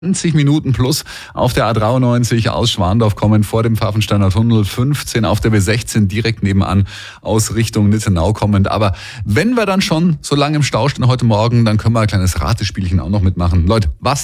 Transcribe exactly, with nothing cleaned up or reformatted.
zwanzig Minuten plus auf der A dreiundneunzig aus Schwandorf kommen vor dem Pfaffensteiner Tunnel, fünfzehn auf der B sechzehn direkt nebenan aus Richtung Nittenau kommend. Aber wenn wir dann schon so lange im Stau stehen heute Morgen, dann können wir ein kleines Ratespielchen auch noch mitmachen. Leute, was